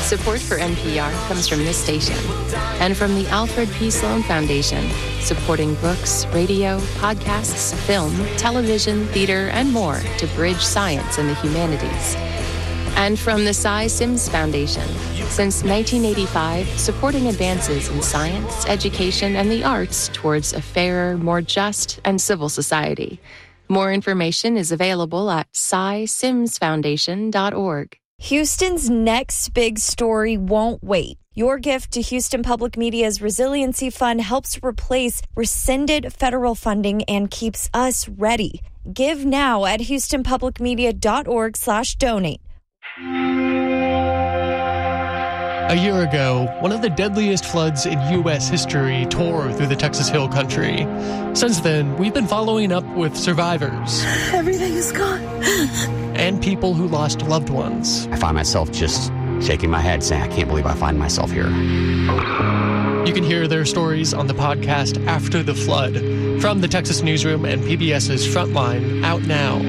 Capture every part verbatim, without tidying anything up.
Support for N P R comes from this station and from the Alfred P. Sloan Foundation, supporting books, radio, podcasts, film, television, theater, and more to bridge science and the humanities. And from the Cy Sims Foundation, since nineteen eighty-five, supporting advances in science, education, and the arts towards a fairer, more just, and civil society. More information is available at cy sims foundation dot org. Houston's next big story won't wait. Your gift to Houston Public Media's Resiliency Fund helps replace rescinded federal funding and keeps us ready. Give now at houston public media dot org slash donate. A year ago, one of the deadliest floods in U S history tore through the Texas Hill Country. Since then, we've been following up with survivors. Everything is gone. And people who lost loved ones. I find myself just shaking my head saying, I can't believe I find myself here. You can hear their stories on the podcast After the Flood from the Texas Newsroom and PBS's Frontline, out now.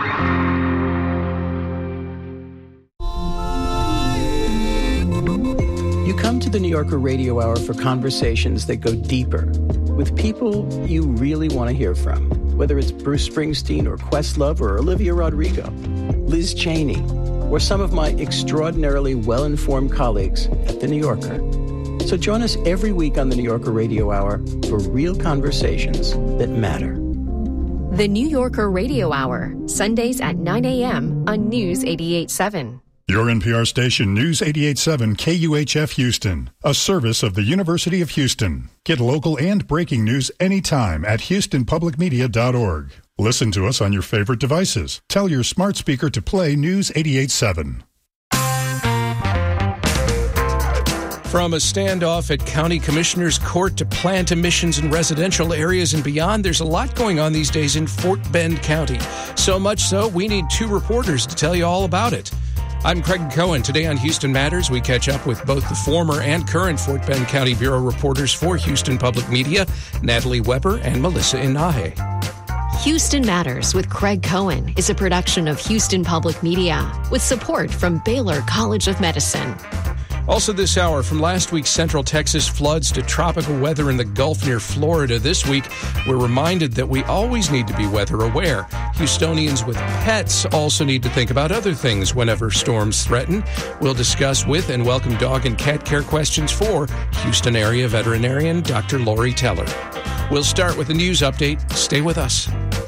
You come to the New Yorker Radio Hour for conversations that go deeper with people you really want to hear from, whether it's Bruce Springsteen or Questlove or Olivia Rodrigo, Liz Cheney, or some of my extraordinarily well-informed colleagues at The New Yorker. So join us every week on the New Yorker Radio Hour for real conversations that matter. The New Yorker Radio Hour, Sundays at nine a.m. on News eighty-eight point seven. Your N P R station, News eighty-eight point seven K U H F Houston, a service of the University of Houston. Get local and breaking news anytime at houston public media dot org. Listen to us on your favorite devices. Tell your smart speaker to play News eighty-eight point seven. From a standoff at County Commissioner's Court to plant emissions in residential areas and beyond, there's a lot going on these days in Fort Bend County. So much so, we need two reporters to tell you all about it. I'm Craig Cohen. Today on Houston Matters, we catch up with both the former and current Fort Bend County Bureau reporters for Houston Public Media, Natalie Weber and Melissa Inahe. Houston Matters with Craig Cohen is a production of Houston Public Media with support from Baylor College of Medicine. Also this hour, from last week's Central Texas floods to tropical weather in the Gulf near Florida this week, we're reminded that we always need to be weather aware. Houstonians with pets also need to think about other things whenever storms threaten. We'll discuss with and welcome dog and cat care questions for Houston area veterinarian Doctor Lori Teller. We'll start with a news update. Stay with us.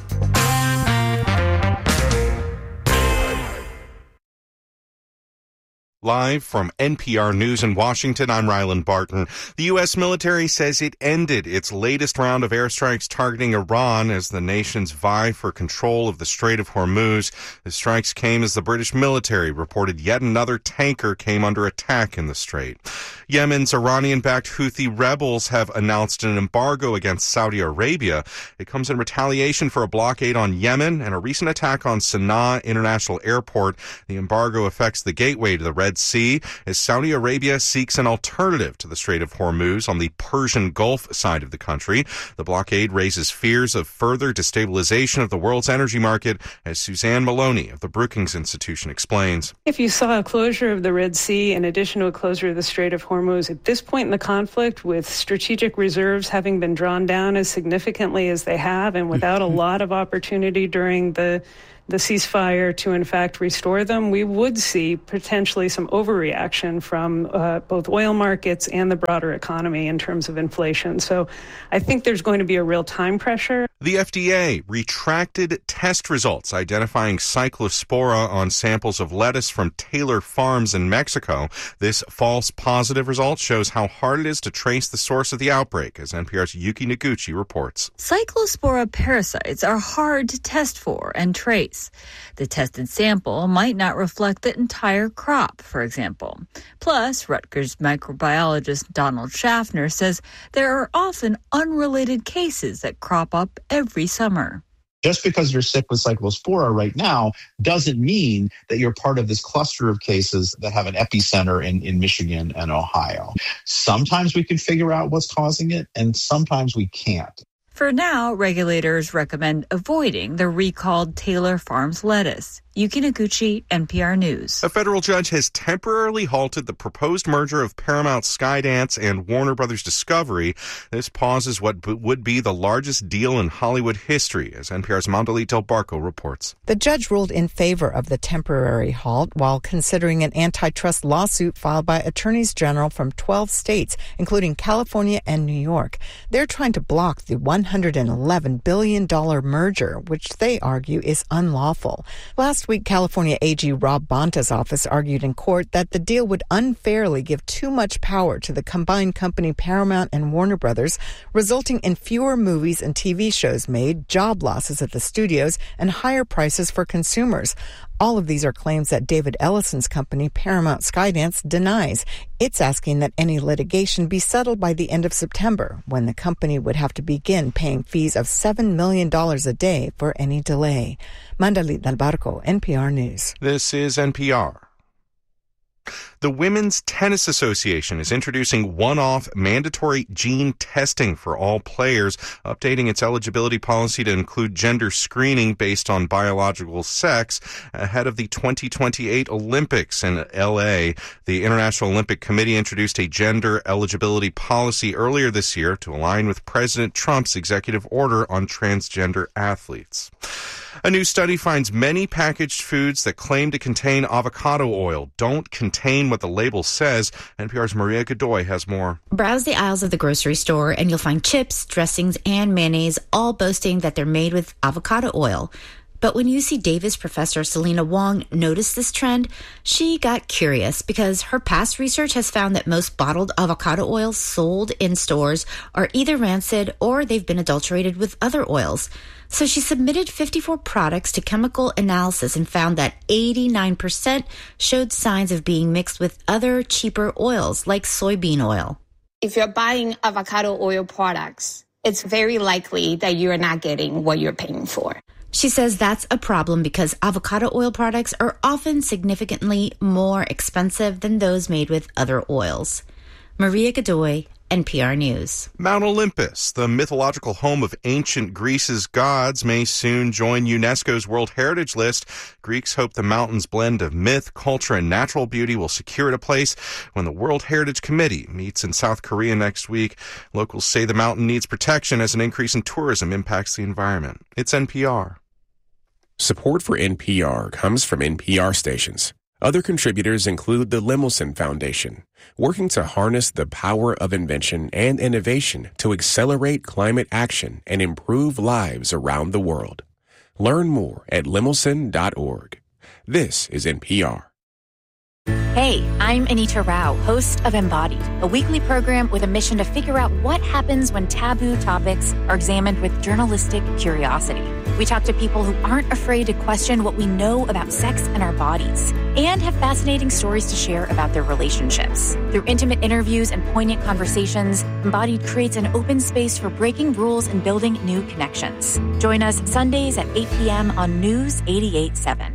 Live from N P R News in Washington, I'm Ryland Barton. The U S military says it ended its latest round of airstrikes targeting Iran as the nations vie for control of the Strait of Hormuz. The strikes came as the British military reported yet another tanker came under attack in the strait. Yemen's Iranian-backed Houthi rebels have announced an embargo against Saudi Arabia. It comes in retaliation for a blockade on Yemen and a recent attack on Sana'a International Airport. The embargo affects the gateway to the Red Sea as Saudi Arabia seeks an alternative to the Strait of Hormuz on the Persian Gulf side of the country. The blockade raises fears of further destabilization of the world's energy market, as Suzanne Maloney of the Brookings Institution explains. If you saw a closure of the Red Sea in addition to a closure of the Strait of Hormuz at this point in the conflict, with strategic reserves having been drawn down as significantly as they have and without a lot of opportunity during the the ceasefire to, in fact, restore them, we would see potentially some overreaction from uh, both oil markets and the broader economy in terms of inflation. So I think there's going to be a real time pressure. The F D A retracted test results identifying cyclospora on samples of lettuce from Taylor Farms in Mexico. This false positive result shows how hard it is to trace the source of the outbreak, as N P R's Yuki Noguchi reports. Cyclospora parasites are hard to test for and trace. The tested sample might not reflect the entire crop, for example. Plus, Rutgers microbiologist Donald Schaffner says there are often unrelated cases that crop up every summer. Just because you're sick with cyclospora right now doesn't mean that you're part of this cluster of cases that have an epicenter in, in Michigan and Ohio. Sometimes we can figure out what's causing it, and sometimes we can't. For now, regulators recommend avoiding the recalled Taylor Farms lettuce. Yuki Noguchi, N P R News. A federal judge has temporarily halted the proposed merger of Paramount Skydance and Warner Brothers Discovery. This pauses what would be the largest deal in Hollywood history, as N P R's Mandalit Del Barco reports. The judge ruled in favor of the temporary halt while considering an antitrust lawsuit filed by attorneys general from twelve states, including California and New York. They're trying to block the one hundred eleven billion dollars merger, which they argue is unlawful. Last week, California A G Rob Bonta's office argued in court that the deal would unfairly give too much power to the combined company Paramount and Warner Brothers, resulting in fewer movies and T V shows made, job losses at the studios, and higher prices for consumers. All of these are claims that David Ellison's company, Paramount Skydance, denies. It's asking that any litigation be settled by the end of September, when the company would have to begin paying fees of seven million dollars a day for any delay. Mandalit Del Barco, N P R News. This is N P R. The Women's Tennis Association is introducing one-off mandatory gene testing for all players, updating its eligibility policy to include gender screening based on biological sex ahead of the twenty twenty-eight Olympics in L A. The International Olympic Committee introduced a gender eligibility policy earlier this year to align with President Trump's executive order on transgender athletes. A new study finds many packaged foods that claim to contain avocado oil don't contain what the label says. N P R's Maria Godoy has more. Browse the aisles of the grocery store and you'll find chips, dressings, and mayonnaise all boasting that they're made with avocado oil. But when U C Davis professor Selena Wong noticed this trend, she got curious because her past research has found that most bottled avocado oils sold in stores are either rancid or they've been adulterated with other oils. So she submitted fifty-four products to chemical analysis and found that eighty-nine percent showed signs of being mixed with other cheaper oils like soybean oil. If you're buying avocado oil products, it's very likely that you're not getting what you're paying for. She says that's a problem because avocado oil products are often significantly more expensive than those made with other oils. Maria Godoy, N P R News. Mount Olympus, the mythological home of ancient Greece's gods, may soon join UNESCO's World Heritage List. Greeks hope the mountain's blend of myth, culture, and natural beauty will secure it a place when the World Heritage Committee meets in South Korea next week. Locals say the mountain needs protection as an increase in tourism impacts the environment. It's N P R. Support for N P R comes from N P R stations. Other contributors include the Lemelson Foundation, working to harness the power of invention and innovation to accelerate climate action and improve lives around the world. Learn more at lemelson dot org. This is N P R. Hey, I'm Anita Rao, host of Embodied, a weekly program with a mission to figure out what happens when taboo topics are examined with journalistic curiosity. We talk to people who aren't afraid to question what we know about sex and our bodies, and have fascinating stories to share about their relationships. Through intimate interviews and poignant conversations, Embodied creates an open space for breaking rules and building new connections. Join us Sundays at eight p.m. on News eighty-eight point seven.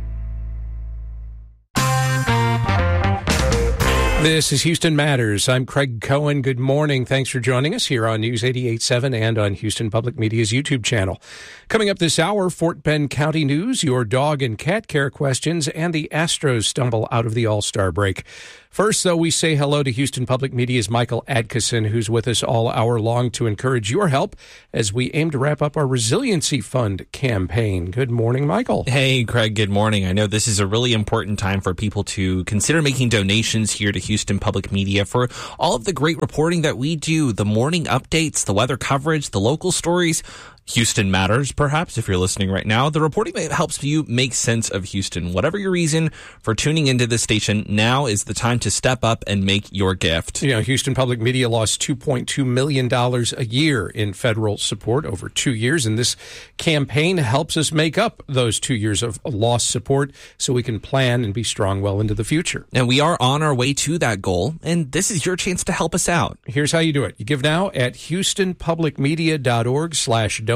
This is Houston Matters. I'm Craig Cohen. Good morning. Thanks for joining us here on News eighty-eight point seven and on Houston Public Media's YouTube channel. Coming up this hour, Fort Bend County news, your dog and cat care questions, and the Astros stumble out of the All-Star break. First, though, we say hello to Houston Public Media's Michael Adkison, who's with us all hour long to encourage your help as we aim to wrap up our Resiliency Fund campaign. Good morning, Michael. Hey, Craig. Good morning. I know this is a really important time for people to consider making donations here to Houston Public Media for all of the great reporting that we do, the morning updates, the weather coverage, the local stories. Houston Matters, perhaps, if you're listening right now. The reporting that helps you make sense of Houston. Whatever your reason for tuning into this station, now is the time to step up and make your gift. You know, Houston Public Media lost two point two million dollars a year in federal support over two years, and this campaign helps us make up those two years of lost support so we can plan and be strong well into the future. And we are on our way to that goal, and this is your chance to help us out. Here's how you do it. You give now at houston public media dot org slash donate.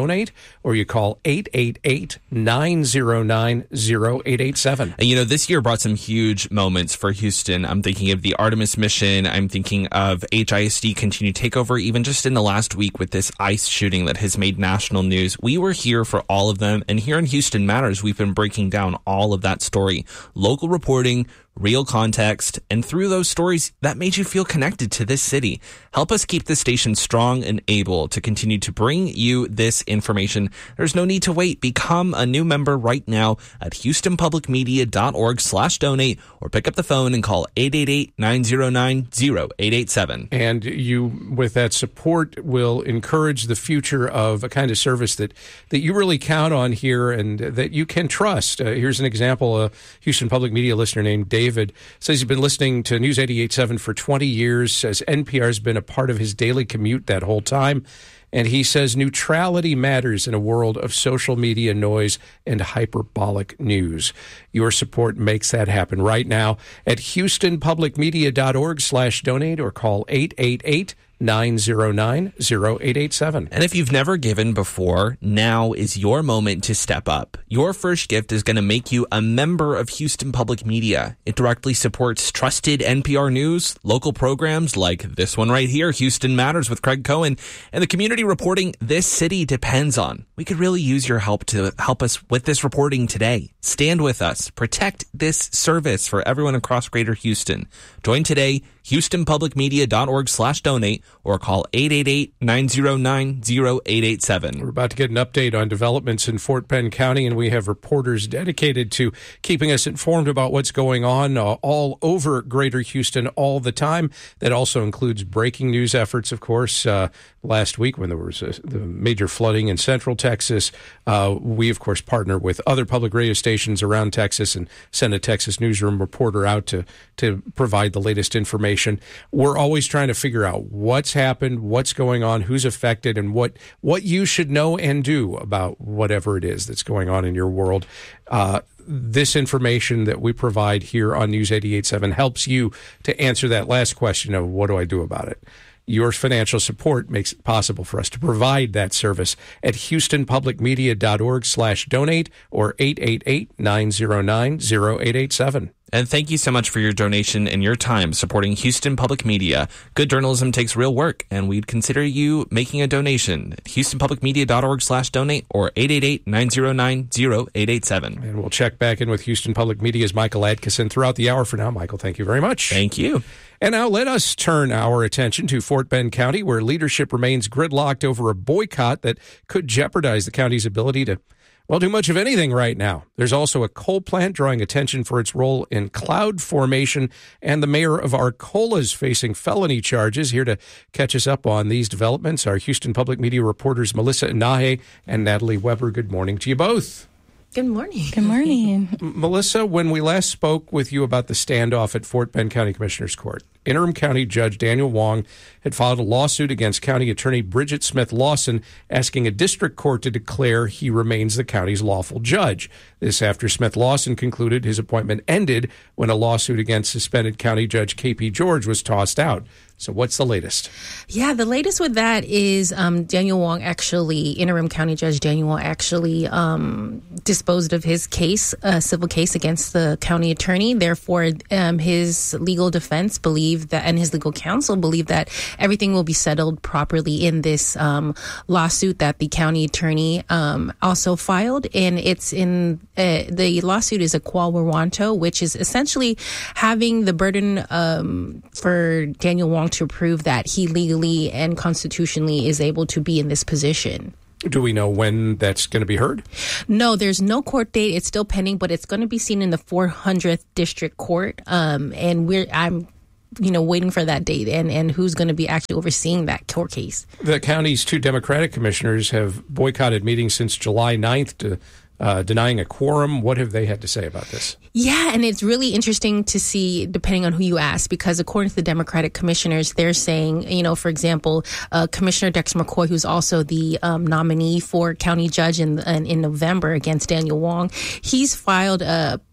donate, or you call eight eight eight, nine zero nine, zero eight eight seven. And you know, this year brought some huge moments for Houston. I'm thinking of the Artemis mission. I'm thinking of H I S D continued takeover, even just in the last week with this ICE shooting that has made national news. We were here for all of them. And here in Houston Matters, we've been breaking down all of that story. Local reporting, real context, and through those stories that made you feel connected to this city. Help us keep this station strong and able to continue to bring you this information. There's no need to wait. Become a new member right now at houstonpublicmedia.org slash donate, or pick up the phone and call eight eight eight, nine zero nine, zero eight eight seven. And you, with that support, will encourage the future of a kind of service that, that you really count on here and that you can trust. Uh, here's an example. A Houston Public Media listener named Dave David says he's been listening to News eighty-eight point seven for twenty years, says N P R has been a part of his daily commute that whole time. And he says neutrality matters in a world of social media noise and hyperbolic news. Your support makes that happen right now at houstonpublicmedia.org slash donate or call eight eight eight, nine zero nine, zero eight eight seven. And if you've never given before, now is your moment to step up. Your first gift is going to make you a member of Houston Public Media. It directly supports trusted N P R news, local programs like this one right here, Houston Matters with Craig Cohen, and the community reporting this city depends on. We could really use your help to help us with this reporting today. Stand with us. Protect this service for everyone across Greater Houston. Join today, houstonpublicmedia.org slash donate, or call eight eight eight, nine zero nine, zero eight eight seven. We're about to get an update on developments in Fort Bend County, and we have reporters dedicated to keeping us informed about what's going on uh, all over Greater Houston all the time. That also includes breaking news efforts, of course. Uh, last week when there was a, the major flooding in Central Texas, uh, we, of course, partner with other public radio stations around Texas and send a Texas newsroom reporter out to, to provide the latest information. We're always trying to figure out what's happened, what's going on, who's affected, and what, what you should know and do about whatever it is that's going on in your world. Uh, this information that we provide here on News eighty-eight point seven helps you to answer that last question of what do I do about it? Your financial support makes it possible for us to provide that service at houstonpublicmedia.org slash donate or eight eight eight, nine zero nine, zero eight eight seven. And thank you so much for your donation and your time supporting Houston Public Media. Good journalism takes real work, and we'd consider you making a donation at houstonpublicmedia.org slash donate or eight eight eight, nine zero nine, zero eight eight seven. And we'll check back in with Houston Public Media's Michael Adkison throughout the hour. For now, Michael, thank you very much. Thank you. And now let us turn our attention to Fort Bend County, where leadership remains gridlocked over a boycott that could jeopardize the county's ability to, well, do much of anything right now. There's also a coal plant drawing attention for its role in cloud formation, and the mayor of Arcola is facing felony charges. Here to catch us up on these developments are Houston Public Media reporters Melissa Inahe and Natalie Weber. Good morning to you both. Good morning. Good morning. Melissa, when we last spoke with you about the standoff at Fort Bend County Commissioner's Court, Interim County Judge Daniel Wong had filed a lawsuit against County Attorney Bridget Smith Lawson, asking a district court to declare he remains the county's lawful judge. This after Smith Lawson concluded his appointment ended when a lawsuit against suspended County Judge K P George was tossed out. So what's the latest? Yeah, the latest with that is um, Daniel Wong actually, Interim County Judge Daniel Wong actually um, disposed of his case, a civil case against the county attorney. Therefore, um, his legal defense believed that, and his legal counsel believed that everything will be settled properly in this um, lawsuit that the county attorney um, also filed. And it's in, uh, the lawsuit is a quo warranto, which is essentially having the burden um, for Daniel Wong to prove that he legally and constitutionally is able to be in this position. Do we know when that's going to be heard? No, there's no court date. It's still pending, but it's going to be seen in the four hundredth District Court. Um, and we're, I'm, you know, waiting for that date and, and who's going to be actually overseeing that court case. The county's two Democratic commissioners have boycotted meetings since July ninth to Uh, denying a quorum. What have they had to say about this? Yeah, and it's really interesting to see, depending on who you ask, because according to the Democratic commissioners, they're saying, you know, for example, uh, Commissioner Dex McCoy, who's also the um, nominee for county judge in, in in November against Daniel Wong, he's filed a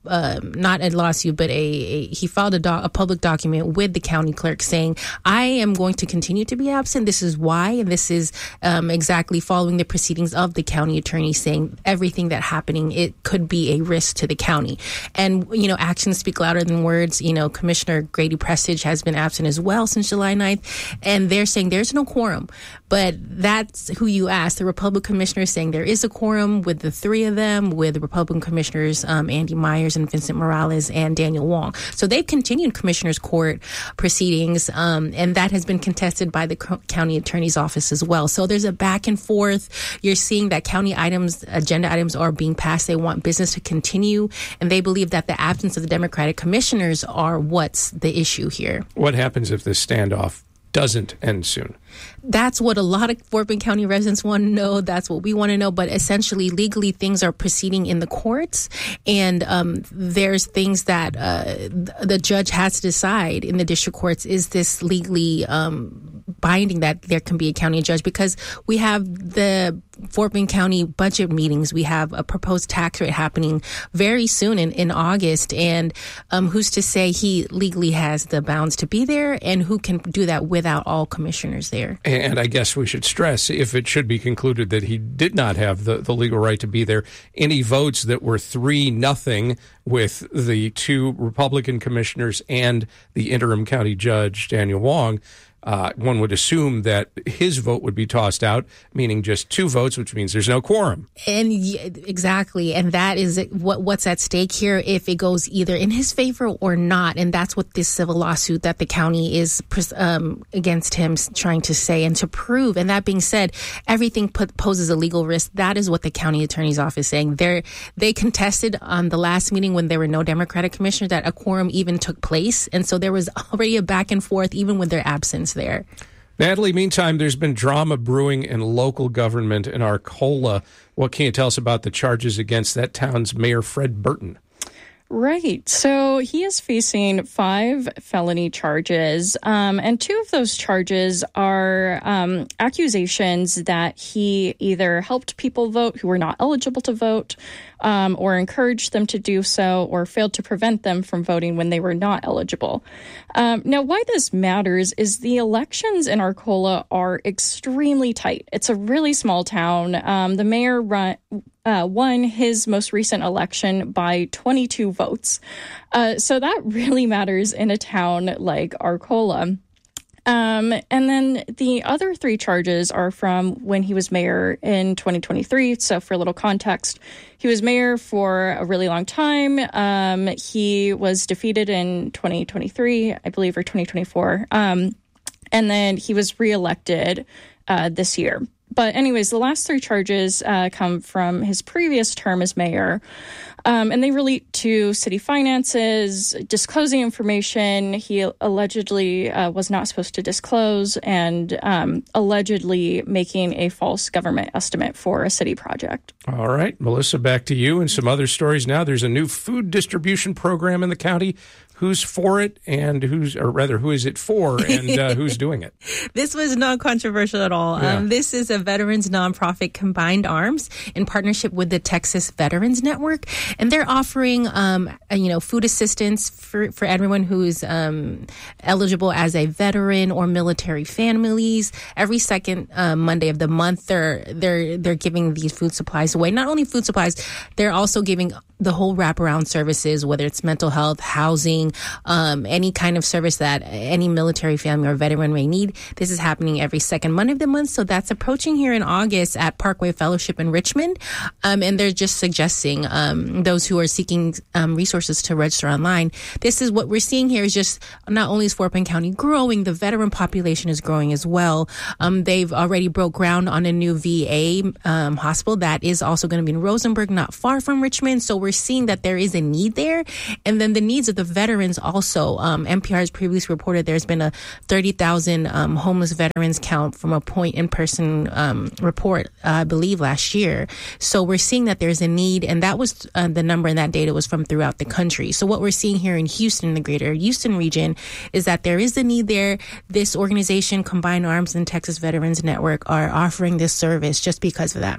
um, not a lawsuit, but a, a he filed a, doc, a public document with the county clerk saying, I am going to continue to be absent. This is why, and this is um, exactly following the proceedings of the county attorney saying everything that happening, it could be a risk to the county. And, you know, actions speak louder than words. You know, Commissioner Grady Prestage has been absent as well since July ninth, and they're saying there's no quorum. But that's who you ask. The Republican commissioners saying there is a quorum with the three of them, with the Republican commissioners, um, Andy Myers and Vincent Morales and Daniel Wong. So they've continued commissioners' court proceedings, um, and that has been contested by the co- county attorney's office as well. So there's a back and forth. You're seeing that county items, agenda items are being passed. They want business to continue, and they believe that the absence of the Democratic commissioners are what's the issue here. What happens if this standoff doesn't end soon? That's what a lot of Fort Bend County residents want to know. That's what we want to know. But essentially, legally, things are proceeding in the courts, and um, there's things that uh, the judge has to decide in the district courts. Is this legally um, binding that there can be a county judge? Because we have the Fort Bend County budget meetings. We have a proposed tax rate happening very soon in, in August. And um, who's to say he legally has the bounds to be there, and who can do that without all commissioners there? And I guess we should stress, if it should be concluded that he did not have the, the legal right to be there, any votes that were three nothing with the two Republican commissioners and the interim county judge, Daniel Wong, Uh, one would assume that his vote would be tossed out, meaning just two votes, which means there's no quorum. And yeah, exactly. And that is what what's at stake here if it goes either in his favor or not. And that's what this civil lawsuit that the county is um, against him trying to say and to prove. And that being said, everything put, poses a legal risk. That is what the county attorney's office is saying. They're, they contested on the last meeting when there were no Democratic commissioners that a quorum even took place. And so there was already a back and forth even with their absence there. Natalie, meantime, there's been drama brewing in local government in Arcola. What can you tell us about the charges against that town's mayor, Fred Burton? Right. So he is facing five felony charges, um, and two of those charges are um, accusations that he either helped people vote who were not eligible to vote, um, or encouraged them to do so, or failed to prevent them from voting when they were not eligible. Um, now, why this matters is the elections in Arcola are extremely tight. It's a really small town. Um, the mayor run. Uh, won his most recent election by twenty-two votes. Uh, so that really matters in a town like Arcola. Um, and then the other three charges are from when he was mayor in twenty twenty-three. So for a little context, he was mayor for a really long time. Um, he was defeated in twenty twenty-three, I believe, or twenty twenty-four. Um, and then he was reelected uh, this year. But anyways, the last three charges uh, come from his previous term as mayor, um, and they relate to city finances, disclosing information he allegedly uh, was not supposed to disclose, and um, allegedly making a false government estimate for a city project. All right, Melissa, back to you and some other stories now. There's a new food distribution program in the county. Who's for it, and who's, or rather, who is it for, and uh, who's doing it? This was not controversial at all. Yeah. Um, this is a veterans nonprofit, Combined Arms, in partnership with the Texas Veterans Network, and they're offering, um, you know, food assistance for for everyone who's um, eligible as a veteran or military families. Every second uh, Monday of the month, they're they're they're giving these food supplies away. Not only food supplies, they're also giving the whole wraparound services, whether it's mental health, housing, um, any kind of service that any military family or veteran may need. This is happening every second Monday of the month. So that's approaching here in August at Parkway Fellowship in Richmond. Um, and they're just suggesting um, those who are seeking um, resources to register online. This is what we're seeing here is just not only is Fort Bend County growing, the veteran population is growing as well. Um, they've already broke ground on a new V A um, hospital that is also going to be in Rosenberg, not far from Richmond. So we're seeing that there is a need there. And then the needs of the veterans also. Um, N P R has previously reported there's been a thirty thousand um, homeless veterans count from a point in person um, report, uh, I believe, last year. So we're seeing that there's a need. And that was uh, the number, and that data was from throughout the country. So what we're seeing here in Houston, the greater Houston region, is that there is a need there. This organization, Combined Arms and Texas Veterans Network, are offering this service just because of that.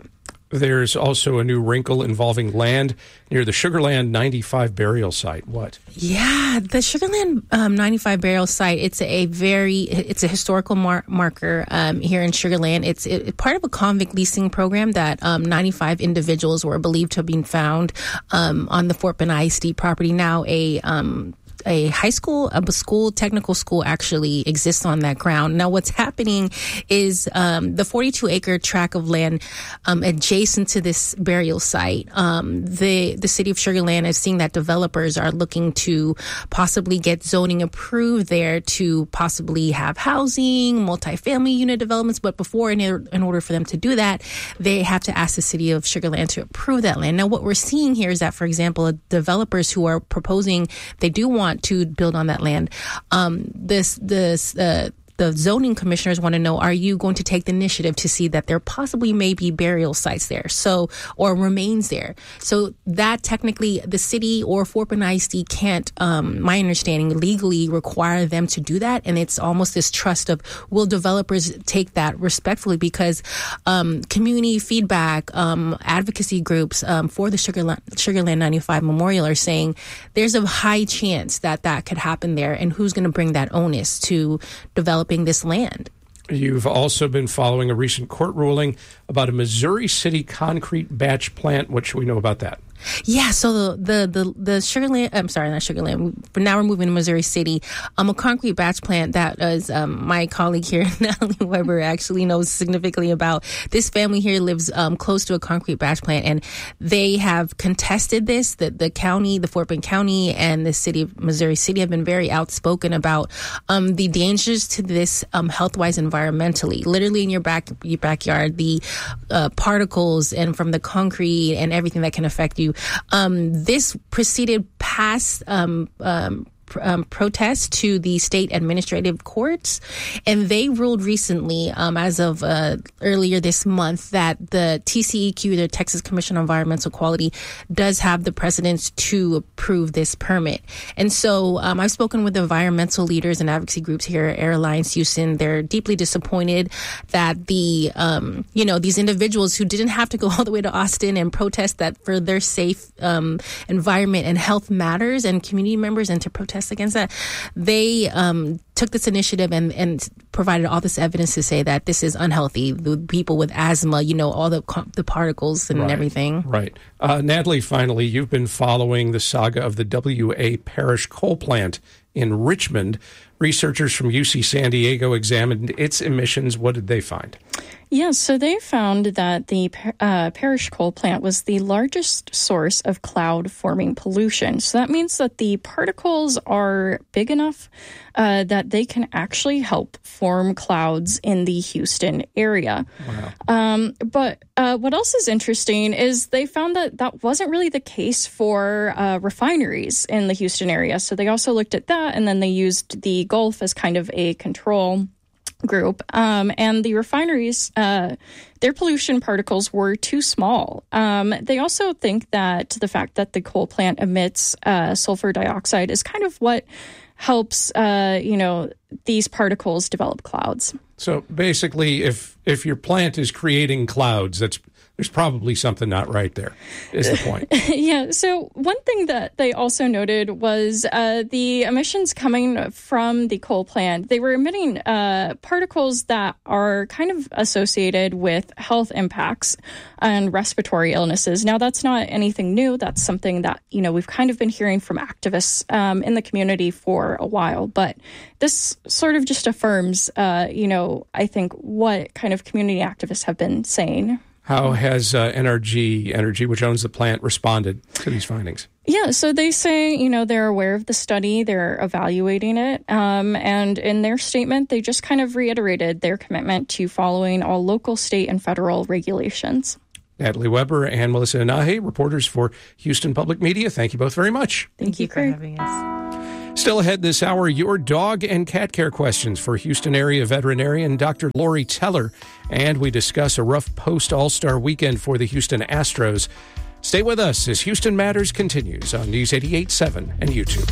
There's also a new wrinkle involving land near the Sugarland ninety-five burial site. What? Yeah, the Sugarland um, ninety-five burial site. It's a very, it's a historical mar- marker um, here in Sugarland. It's it, part of a convict leasing program that um, ninety-five individuals were believed to have been found um, on the Fort Bend I S D property. Now a um, a high school, a school, technical school actually exists on that ground. Now, what's happening is um, the forty-two acre tract of land um, adjacent to this burial site. Um, the the city of Sugarland is seeing that developers are looking to possibly get zoning approved there to possibly have housing, multifamily unit developments. But before, in, in order for them to do that, they have to ask the city of Sugarland to approve that land. Now, what we're seeing here is that, for example, developers who are proposing, they do want to build on that land. Um, this, this, uh, the zoning commissioners want to know, are you going to take the initiative to see that there possibly may be burial sites there, so, or remains there? So that technically the city or Fort Bend I S D can't, um, my understanding, legally require them to do that. And it's almost this trust of, will developers take that respectfully? Because um, community feedback, um, advocacy groups um, for the Sugarland, Sugarland ninety-five Memorial are saying there's a high chance that that could happen there. And who's going to bring that onus to develop this land? You've also been following a recent court ruling about a Missouri City concrete batch plant. What should we know about that? Yeah, so the the the, the Sugarland, I'm sorry, not Sugarland, but now we're moving to Missouri City. Um, a concrete batch plant that is um, my colleague here, Natalie Weber, actually knows significantly about. This family here lives um, close to a concrete batch plant, and they have contested this. The, the county, the Fort Bend County, and the city of Missouri City have been very outspoken about um, the dangers to this um, health-wise, environmentally. Literally in your back your backyard, the uh, particles and from the concrete and everything that can affect you. Um, this proceeded past um, um, Um, protest to the state administrative courts, and they ruled recently, um, as of uh, earlier this month, that the T C E Q, the Texas Commission on Environmental Quality, does have the precedence to approve this permit. And so um, I've spoken with environmental leaders and advocacy groups here at Air Alliance Houston. They're deeply disappointed that the, um, you know, these individuals who didn't have to go all the way to Austin and protest that for their safe um, environment and health matters, and community members, and to protest against that, they um, took this initiative and, and provided all this evidence to say that this is unhealthy. The people with asthma, you know, all the the particles and right, everything. Right. Uh, Natalie, finally, you've been following the saga of the W A Parish coal plant in Richmond. Researchers from U C San Diego examined its emissions. What did they find? Yeah, so they found that the uh, Parish coal plant was the largest source of cloud-forming pollution. So that means that the particles are big enough uh, that they can actually help form clouds in the Houston area. Wow. Um, but uh, what else is interesting is they found that that wasn't really the case for uh, refineries in the Houston area. So they also looked at that, and then they used the Gulf as kind of a control group. Um, and the refineries, uh, their pollution particles were too small. Um, they also think that the fact that the coal plant emits uh, sulfur dioxide is kind of what helps, uh, you know, these particles develop clouds. So basically, if if your plant is creating clouds, that's there's probably something not right there, is the point. Yeah. So one thing that they also noted was uh, the emissions coming from the coal plant. They were emitting uh, particles that are kind of associated with health impacts and respiratory illnesses. Now, that's not anything new. That's something that, you know, we've kind of been hearing from activists um, in the community for a while. But this sort of just affirms, uh, you know, I think what kind of community activists have been saying. How has uh, N R G Energy, which owns the plant, responded to these findings? Yeah, so they say, you know, they're aware of the study, they're evaluating it, um, and in their statement, they just kind of reiterated their commitment to following all local, state, and federal regulations. Natalie Weber and Melissa Inahe, reporters for Houston Public Media. Thank you both very much. Thank, Thank you for having us. Still ahead this hour, your dog and cat care questions for Houston area veterinarian Doctor Lori Teller. And we discuss a rough post-All-Star weekend for the Houston Astros. Stay with us as Houston Matters continues on News eighty-eight point seven and YouTube.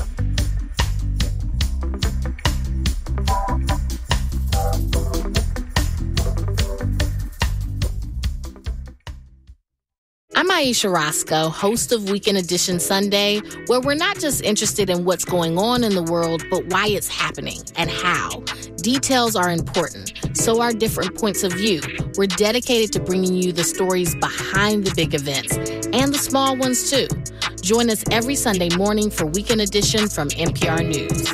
I'm Aisha Roscoe, host of Weekend Edition Sunday, where we're not just interested in what's going on in the world, but why it's happening and how. Details are important, so are different points of view. We're dedicated to bringing you the stories behind the big events and the small ones, too. Join us every Sunday morning for Weekend Edition from N P R News.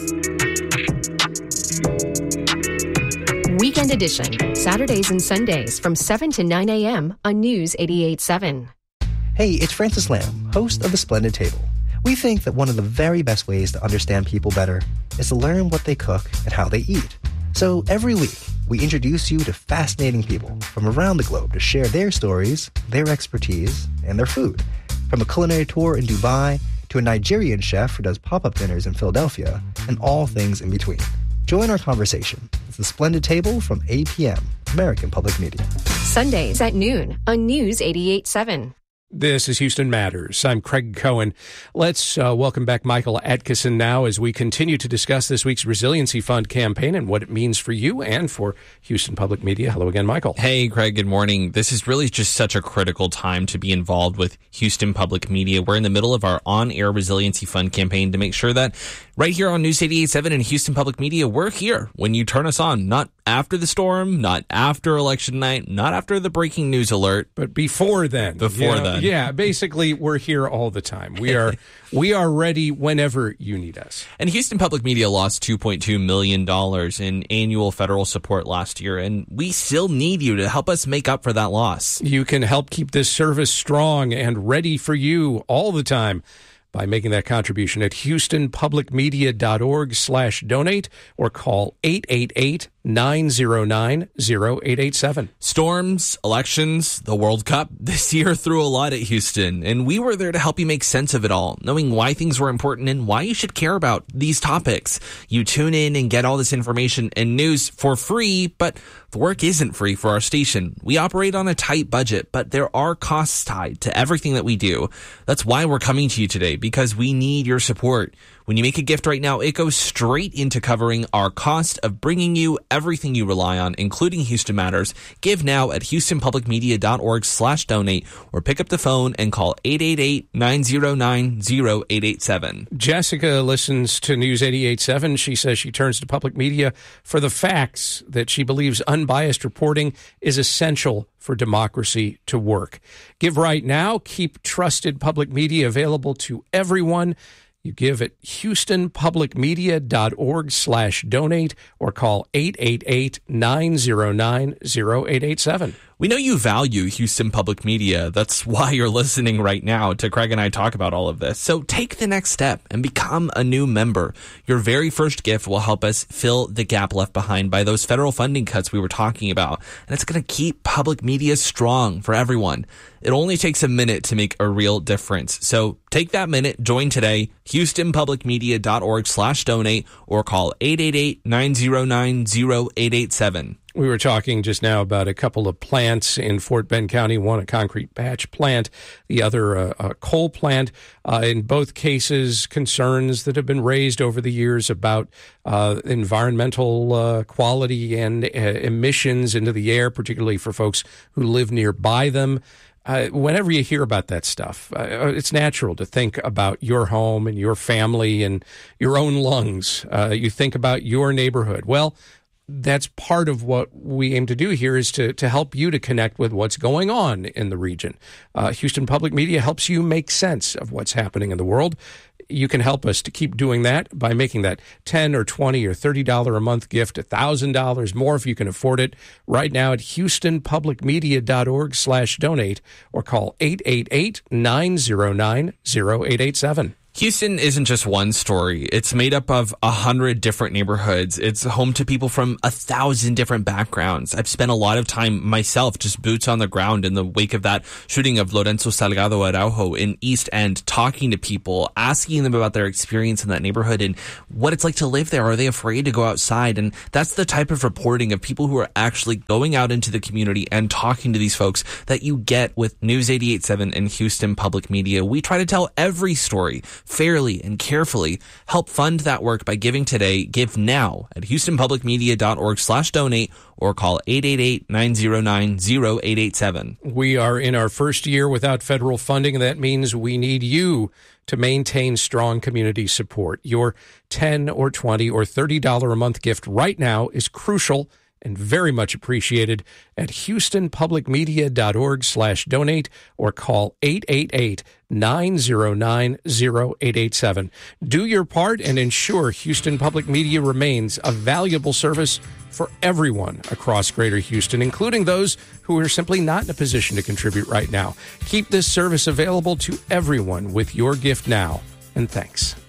Weekend Edition, Saturdays and Sundays from seven to nine a.m. on News eighty-eight point seven. Hey, it's Francis Lamb, host of The Splendid Table. We think that one of the very best ways to understand people better is to learn what they cook and how they eat. So every week, we introduce you to fascinating people from around the globe to share their stories, their expertise, and their food. From a culinary tour in Dubai to a Nigerian chef who does pop-up dinners in Philadelphia, and all things in between. Join our conversation. It's The Splendid Table from eight p.m., American Public Media. Sundays at noon on News eighty-eight point seven. This is Houston Matters. I'm Craig Cohen. Let's uh, welcome back Michael Atkinson now as we continue to discuss this week's Resiliency Fund campaign and what it means for you and for Houston Public Media. Hello again, Michael. Hey, Craig. Good morning. This is really just such a critical time to be involved with Houston Public Media. We're in the middle of our on-air Resiliency Fund campaign to make sure that right here on News eighty-eight point seven and Houston Public Media, we're here when you turn us on, not after the storm, not after election night, not after the breaking news alert, but before then. Before you know, then. Yeah, basically, we're here all the time. We are we are ready whenever you need us. And Houston Public Media lost two point two million dollars in annual federal support last year, and we still need you to help us make up for that loss. You can help keep this service strong and ready for you all the time by making that contribution at houstonpublicmedia.org slash donate or call eight eight eight, nine zero nine, zero eight eight seven. Storms, elections, the World Cup. This year threw a lot at Houston, and we were there to help you make sense of it all, knowing why things were important and why you should care about these topics. You tune in and get all this information and news for free, but the work isn't free for our station. We operate on a tight budget, but there are costs tied to everything that we do. That's why we're coming to you today, because we need your support. When you make a gift right now, it goes straight into covering our cost of bringing you everything you rely on, including Houston Matters. Give now at houstonpublicmedia.org slash donate or pick up the phone and call eight eight eight, nine zero nine, zero eight eight seven. Jessica listens to News eighty-eight point seven. She says she turns to public media for the facts, that she believes unbiased reporting is essential for democracy to work. Give right now. Keep trusted public media available to everyone. You give at houstonpublicmedia.org slash donate or call eight eight eight, nine zero nine, zero eight eight seven. We know you value Houston Public Media. That's why you're listening right now to Craig and I talk about all of this. So take the next step and become a new member. Your very first gift will help us fill the gap left behind by those federal funding cuts we were talking about. And it's going to keep public media strong for everyone. It only takes a minute to make a real difference. So take that minute, join today, houstonpublicmedia.org slash donate or call eight eight eight, nine zero nine, zero eight eight seven. We were talking just now about a couple of plants in Fort Bend County, one a concrete patch plant, the other a, a coal plant. Uh, in both cases, concerns that have been raised over the years about uh, environmental uh, quality and uh, emissions into the air, particularly for folks who live nearby them. Uh, whenever you hear about that stuff, uh, it's natural to think about your home and your family and your own lungs. Uh, you think about your neighborhood. Well, that's part of what we aim to do here, is to to help you to connect with what's going on in the region. Uh, Houston Public Media helps you make sense of what's happening in the world. You can help us to keep doing that by making that ten or twenty or thirty dollars a month gift, one thousand dollars more if you can afford it, right now at houstonpublicmedia.org slash donate or call eight eight eight, nine zero nine, zero eight eight seven. Houston isn't just one story. It's made up of a hundred different neighborhoods. It's home to people from a thousand different backgrounds. I've spent a lot of time myself, just boots on the ground in the wake of that shooting of Lorenzo Salgado Araujo in East End, talking to people, asking them about their experience in that neighborhood and what it's like to live there. Are they afraid to go outside? And that's the type of reporting of people who are actually going out into the community and talking to these folks that you get with News eighty-eight point seven and Houston Public Media. We try to tell every story fairly and carefully. Help fund that work by giving today. Give now at houstonpublicmedia.org slash donate or call eight eight eight, nine zero nine, zero eight eight seven. We are in our first year without federal funding, and that means we need you to maintain strong community support. Your ten or twenty or thirty dollars a month gift right now is crucial and very much appreciated at houstonpublicmedia.org slash donate or call eight eight eight, nine zero nine, zero eight eight seven. Do your part and ensure Houston Public Media remains a valuable service for everyone across Greater Houston, including those who are simply not in a position to contribute right now. Keep this service available to everyone with your gift now, and thanks.